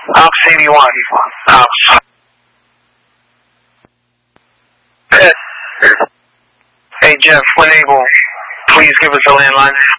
Ops 81. Ops. Hey Jeff, when able, please give us a landline.